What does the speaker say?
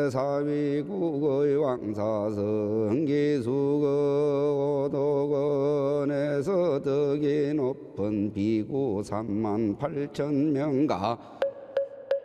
사위국의 왕사성 기수거 오도건에서 덕이 높은 비구 38,000명가